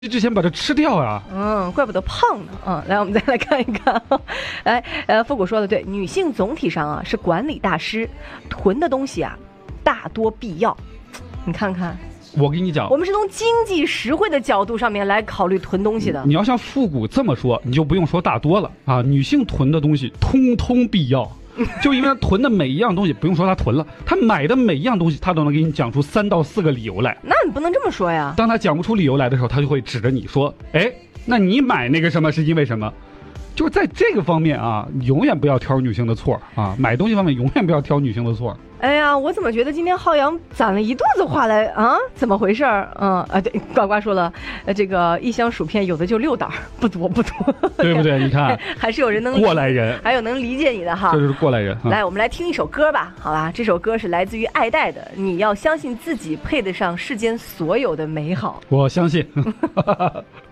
之前把它吃掉啊。 怪不得胖呢。来，我们再来看一看。来，复古说的对，女性总体上啊是管理大师，囤的东西啊大多必要。你看看， 我跟你讲， 我们是从经济实惠的角度上面来考虑囤东西的。 你要像复古这么说，你就不用说大多了啊，女性囤的东西通通必要。就因为他囤的每一样东西，不用说他囤了，他买的每一样东西，他都能给你讲出3到4个理由来。 那你不能这么说呀。 当他讲不出理由来的时候，他就会指着你说：“哎，那你买那个什么是因为什么？”就是在这个方面啊，永远不要挑女性的错啊！买东西方面永远不要挑女性的错。 哎呀，我怎么觉得今天浩洋攒了一肚子话来啊？怎么回事对，呱呱说了，这个一箱薯片有的就6袋，不多不多， 对不对？你看， 还是有人能过来人， 还有能理解你的哈， 这就是过来人。 来，我们来听一首歌吧，好吧？这首歌是来自于爱戴的，你要相信自己配得上世间所有的美好。 我相信。